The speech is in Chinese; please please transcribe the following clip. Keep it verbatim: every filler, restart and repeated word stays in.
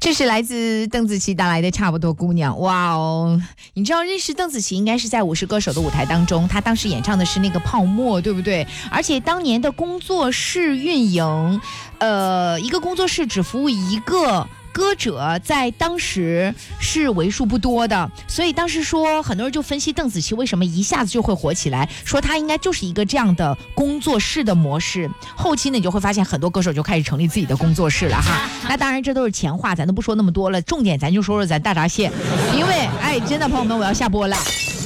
这是来自邓紫棋带来的差不多姑娘。哇哦，你知道认识邓紫棋应该是在我是歌手的舞台当中，她当时演唱的是那个泡沫，对不对？而且当年的工作室运营，呃，一个工作室只服务一个歌者，在当时是为数不多的，所以当时说很多人就分析邓紫棋为什么一下子就会火起来，说她应该就是一个这样的工作室的模式。后期呢，你就会发现很多歌手就开始成立自己的工作室了哈。那当然这都是前话，咱都不说那么多了，重点咱就说说咱大闸蟹，因为哎，真的朋友们，我要下播了。